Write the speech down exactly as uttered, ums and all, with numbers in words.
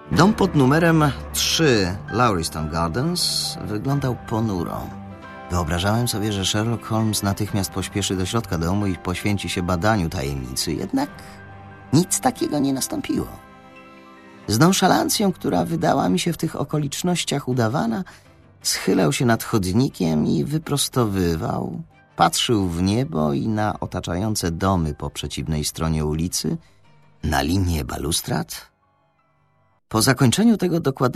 Dom pod numerem trzy Lauriston Gardens wyglądał ponuro. Wyobrażałem sobie, że Sherlock Holmes natychmiast pośpieszy do środka domu i poświęci się badaniu tajemnicy, jednak nic takiego nie nastąpiło. Z nonszalancją, która wydała mi się w tych okolicznościach udawana, schylał się nad chodnikiem i wyprostowywał, patrzył w niebo i na otaczające domy po przeciwnej stronie ulicy, na linię balustrad. Po zakończeniu tego dokładnego